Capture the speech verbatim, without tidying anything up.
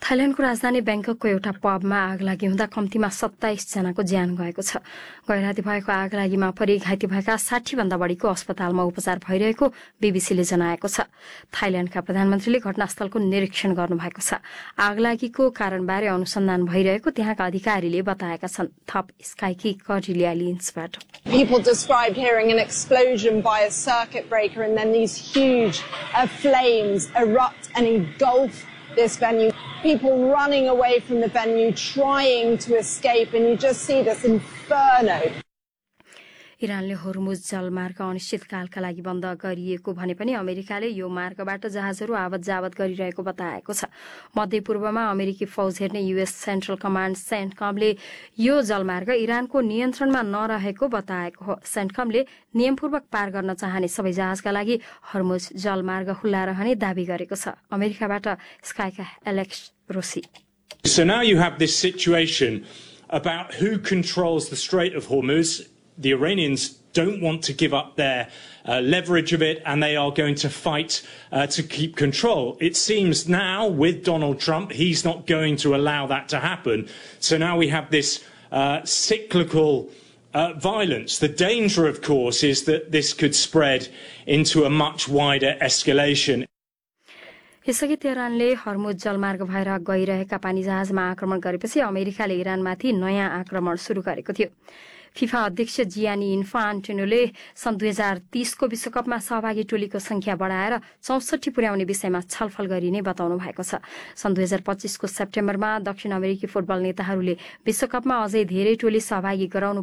थाइल्याण्डको राजधानी ब्याङ्ककको एउटा पबमा आग लागि हुँदा कम्तीमा सत्ताइस जनाको ज्यान गएको छ। गैराती भएको आग लागिमा परि घाइते भएका साठी भन्दा बढीको अस्पतालमा उपचार भइरहेको बीबीसीले जनाएको छ। थाइल्याण्डका प्रधानमन्त्रीले घटनास्थलको निरीक्षण गर्नुभएको छ। आग लागीको कारणबारे अनुसन्धान भइरहेको त्यहाँका अधिकारीले बताएका छन्। थप स्काईकी कर्जिलिया लिन्सबाट। People described hearing an explosion by a circuit breaker and then these huge uh, flames erupt and engulf this venue. People running away from the venue, trying to escape, and you just see this inferno. इरानले Hormuz जलमार्ग अनिश्चितकालका लागि बन्द गरिएको भने पनि अमेरिकाले यो मार्गबाट जहाजहरू आवत जावत गरिरहेको बताएको छ। मध्यपूर्वमा अमेरिकी फौज हेर्ने युएस सेन्ट्रल कमान्ड सेन्टकमले यो जलमार्ग इरानको नियन्त्रणमा नरहेको बताएको हो। सेन्टकमले नियमपूर्वक पार गर्न चाहने सबै जहाजका लागि होर्मुज जलमार्ग खुल्ला रहने दावी गरेको छ। अमेरिकाबाट स्काईका Alex Rosy. So now you have this situation about who controls the Strait of Hormuz. The Iranians don't want to give up their uh, leverage of it, and they are going to fight uh, to keep control. It seems now, with Donald Trump, he's not going to allow that to happen. So now we have this uh, cyclical uh, violence. The danger, of course, is that this could spread into a much wider escalation. यसअघि तेहरानले हर्मुज जलमार्ग भएर गइरहेका पानी जहाजमा आक्रमण गरेपछि अमेरिकाले इरानमाथि नयाँ आक्रमण शुरू गरेको थियो। फिफा अध्यक्ष जियानी इन्फान्टिनोले सन् दुई हजार तीसको विश्वकपमा सहभागी टोलीको संख्या बढाएर चौसठी पुर्याउने विषयमा छलफल गरिने बताउनु भएको छ। सन् दुई हजार पच्चीसको सेप्टेम्बरमा दक्षिण अमेरिकी फुटबल नेताहरूले विश्वकपमा अझै धेरै टोली सहभागी गराउनु